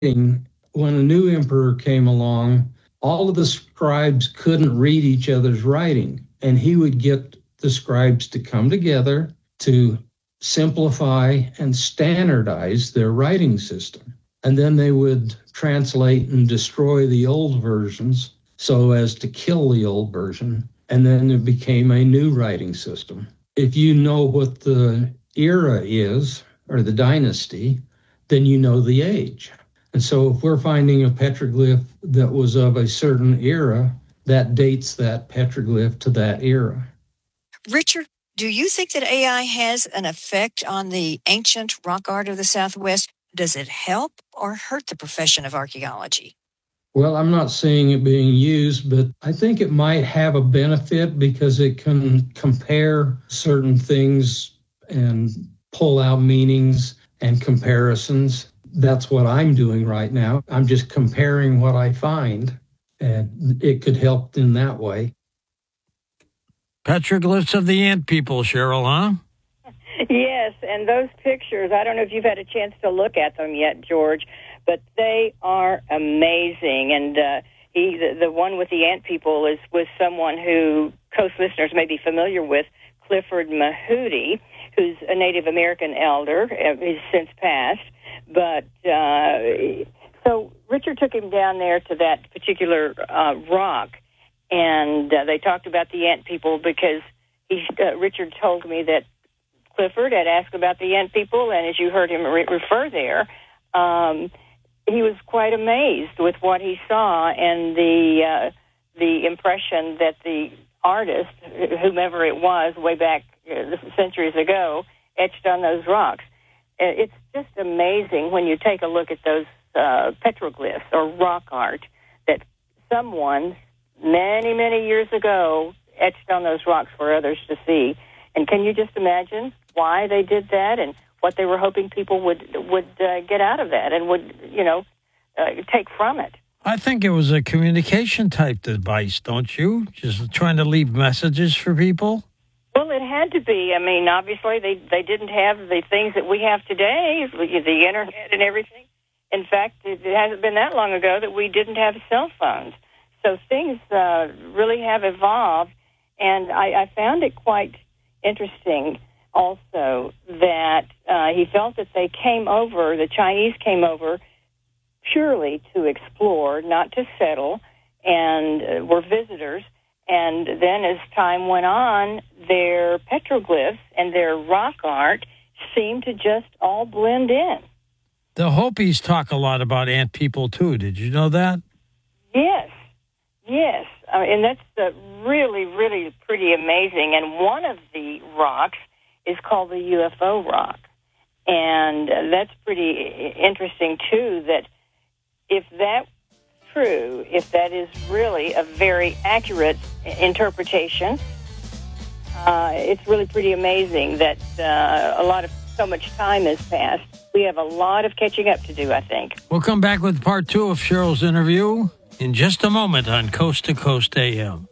when a new emperor came along, all of the scribes couldn't read each other's writing, and he would get the scribes to come together to simplify and standardize their writing system. And then they would translate and destroy the old versions so as to kill the old version. And then it became a new writing system. If you know what the era is, or the dynasty, then you know the age. And so if we're finding a petroglyph that was of a certain era, that dates that petroglyph to that era. Richard, do you think that AI has an effect on the ancient rock art of the Southwest? Does it help or hurt the profession of archaeology? Well, I'm not seeing it being used, but I think it might have a benefit because it can compare certain things and pull out meanings and comparisons. That's what I'm doing right now. I'm just comparing what I find, and it could help in that way. Petroglyphs of the Ant People, Cheryl, huh? Yes, and those pictures, I don't know if you've had a chance to look at them yet, George, but they are amazing. And the one with the Ant People is with someone who Coast listeners may be familiar with, Clifford Mahooty, who's a Native American elder. He's since passed. But so Richard took him down there to that particular rock, and they talked about the Ant People because Richard told me that Clifford had asked about the Ant People, and as you heard him refer there, he was quite amazed with what he saw and the impression that the artist, whomever it was, way back centuries ago, etched on those rocks. It's just amazing when you take a look at those petroglyphs or rock art that someone many, many years ago etched on those rocks for others to see. And can you just imagine why they did that and what they were hoping people would get out of that and would, take from it? I think it was a communication type device, don't you? Just trying to leave messages for people? Well, it had to be. I mean, obviously, they didn't have the things that we have today, the internet and everything. In fact, it hasn't been that long ago that we didn't have cell phones. So things really have evolved, and I found it quite interesting also that he felt that they came over, the Chinese came over, purely to explore, not to settle, and were visitors. And then as time went on, their petroglyphs and their rock art seemed to just all blend in. The Hopis talk a lot about Ant People, too. Did you know that? Yes. And that's really, really pretty amazing. And one of the rocks is called the UFO rock. And that's pretty interesting, too, that if that's true, if that is really a very accurate interpretation, it's really pretty amazing that so much time has passed. We have a lot of catching up to do, I think. We'll come back with part 2 of Cheryl's interview in just a moment on Coast to Coast AM.